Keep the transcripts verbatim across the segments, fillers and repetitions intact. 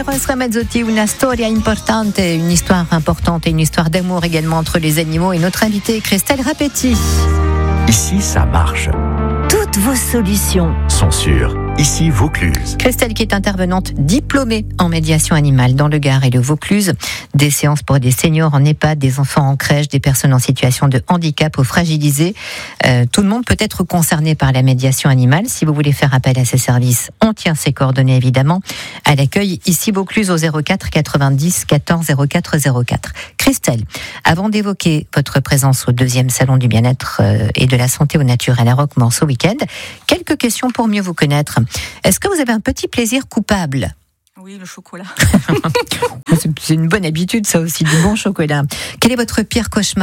Eros Ramazzotti, una storia importante, une histoire importante et une histoire d'amour également entre les animaux, et notre invitée Christelle Rapetti. Ici, ça marche. Toutes vos solutions sont sûres. Ici, Vaucluse. Christelle qui est intervenante diplômée en médiation animale dans le Gard et le Vaucluse. Des séances pour des seniors en EHPAD, des enfants en crèche, des personnes en situation de handicap ou fragilisées. Euh, tout le monde peut être concerné par la médiation animale. Si vous voulez faire appel à ces services, on tient ses coordonnées évidemment à l'accueil ici Vaucluse au zéro quatre quatre-vingt-dix quatorze zéro quatre zéro quatre. Christelle, avant d'évoquer votre présence au deuxième salon du bien-être et de la santé au naturel à Roquemaure ce week-end, quelques questions pour mieux vous connaître. Est-ce que vous avez un petit plaisir coupable ? Oui, le chocolat. C'est une bonne habitude, ça aussi, du bon chocolat. Quel est votre pire cauchemar ?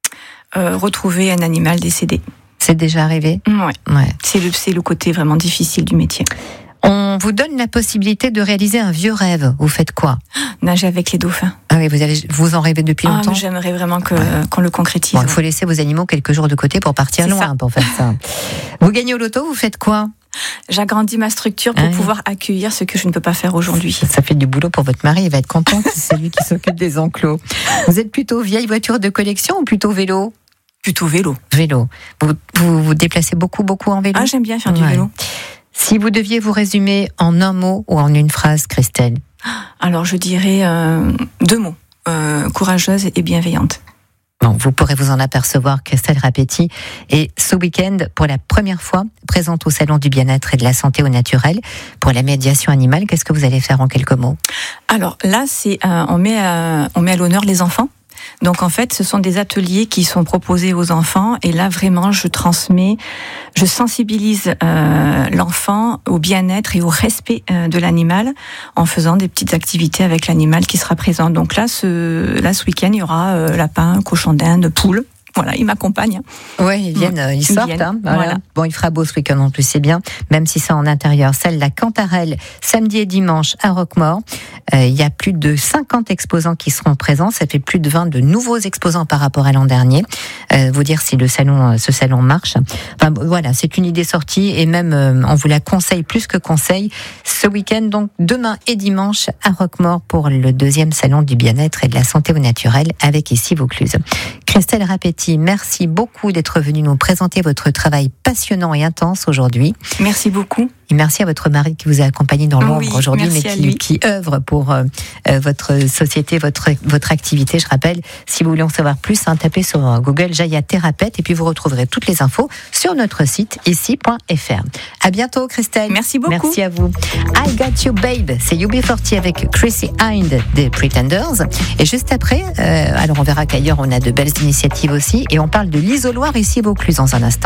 euh, Retrouver un animal décédé. C'est déjà arrivé ? Ouais. ouais. C'est le, c'est le côté vraiment difficile du métier. On vous donne la possibilité de réaliser un vieux rêve. Vous faites quoi ? Nager avec les dauphins. Ah oui, vous, avez, vous en rêvez depuis ah, longtemps ? J'aimerais vraiment que, ouais. qu'on le concrétise. Bon, il faut laisser vos animaux quelques jours de côté pour partir C'est loin, ça. pour faire ça. Vous gagnez au loto, vous faites quoi ? J'agrandis ma structure pour ah, pouvoir accueillir ce que je ne peux pas faire aujourd'hui. Ça fait du boulot pour votre mari, il va être content, c'est lui qui s'occupe des enclos. Vous êtes plutôt vieille voiture de collection ou plutôt vélo ? Plutôt vélo. Vélo. Vous vous, vous déplacez beaucoup, beaucoup en vélo ? Ah, j'aime bien faire du ouais. vélo. Si vous deviez vous résumer en un mot ou en une phrase, Christelle ? Alors, je dirais euh, deux mots. Euh, courageuse et bienveillante. Bon, vous pourrez vous en apercevoir, Christelle Rapetti est ce week-end, pour la première fois, présente au Salon du bien-être et de la santé au naturel pour la médiation animale. Qu'est-ce que vous allez faire en quelques mots ? Alors là, c'est euh, on met à, on met à l'honneur les enfants. Donc en fait, ce sont des ateliers qui sont proposés aux enfants, et là vraiment, je transmets, je sensibilise euh, l'enfant au bien-être et au respect euh, de l'animal en faisant des petites activités avec l'animal qui sera présent. Donc là, ce, là, ce week-end, il y aura euh, lapin, cochon d'Inde, poule. Voilà, ils m'accompagnent. Oui, ils viennent, ils, ils sortent. Viennent, hein, voilà. voilà. Bon, il fera beau ce week-end en plus, c'est bien, même si c'est en intérieur. Salle La Cantarelle, samedi et dimanche à Roquemaure. Euh, il y a plus de cinquante exposants qui seront présents. Ça fait plus de vingt de nouveaux exposants par rapport à l'an dernier. Euh, vous dire si le salon, ce salon marche. Enfin, voilà, c'est une idée sortie, et même, euh, on vous la conseille plus que conseille. Ce week-end, donc, demain et dimanche à Roquemaure pour le deuxième salon du bien-être et de la santé au naturel avec ici Vaucluse. Christelle Rapetti, merci beaucoup d'être venue nous présenter votre travail passionnant et intense aujourd'hui. Merci beaucoup. Et merci à votre mari qui vous a accompagné dans l'ombre oui, aujourd'hui, mais qui, qui œuvre pour euh, votre société, votre, votre activité. Je rappelle, si vous voulez en savoir plus, hein, tapez sur Google Jaya Thérapeute, et puis vous retrouverez toutes les infos sur notre site ici point f r. À bientôt, Christelle. Merci beaucoup. Merci à vous. I Got You Babe, c'est U B quarante avec Chrissy Hind des Pretenders. Et juste après, euh, alors on verra qu'ailleurs on a de belles initiatives aussi, et on parle de l'isoloir ici Vaucluse dans un instant.